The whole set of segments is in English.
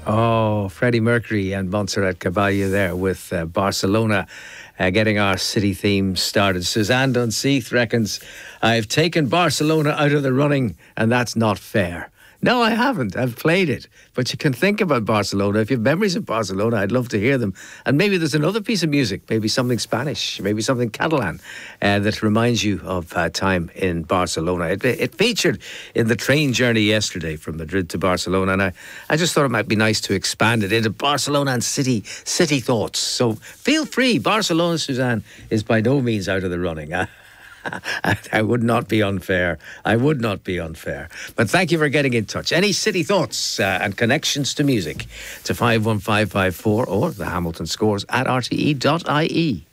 Oh, Freddie Mercury and Montserrat Caballé there with Barcelona getting our city theme started. Suzanne Dunseith reckons, I've taken Barcelona out of the running and that's not fair. No, I haven't. I've played it. But you can think about Barcelona. If you have memories of Barcelona, I'd love to hear them. And maybe there's another piece of music, maybe something Spanish, maybe something Catalan that reminds you of time in Barcelona. It featured in the train journey yesterday from Madrid to Barcelona. And I just thought it might be nice to expand it into Barcelona and city thoughts. So feel free. Barcelona, Suzanne, is by no means out of the running. I would not be unfair. I would not be unfair. But thank you for getting in touch. Any city thoughts and connections to music to 51554 or the Hamilton Scores at rte.ie.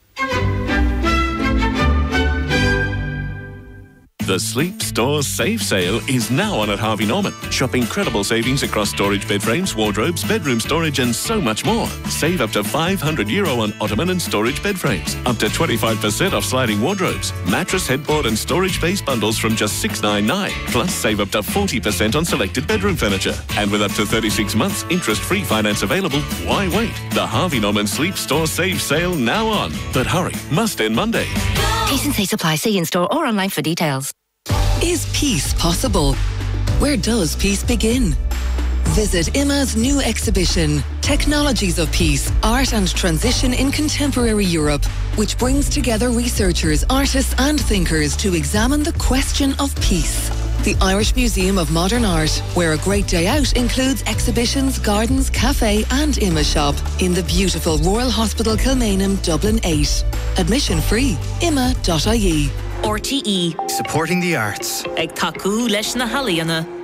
The Sleep Store Save Sale is now on at Harvey Norman. Shop incredible savings across storage bed frames, wardrobes, bedroom storage and so much more. Save up to €500 on ottoman and storage bed frames. Up to 25% off sliding wardrobes. Mattress, headboard and storage base bundles from just $6.99. Plus save up to 40% on selected bedroom furniture. And with up to 36 months interest-free finance available, why wait? The Harvey Norman Sleep Store Save Sale now on. But hurry, must end Monday. T&C supply. See in-store or online for details. Is peace possible? Where does peace begin? Visit IMA's new exhibition, Technologies of Peace, Art and Transition in Contemporary Europe, which brings together researchers, artists and thinkers to examine the question of peace. The Irish Museum of Modern Art, where a great day out includes exhibitions, gardens, cafe and IMA shop in the beautiful Royal Hospital Kilmainham, Dublin 8. Admission free. ima.ie. RTE. Supporting the arts. Ag taku leis na halaíonna.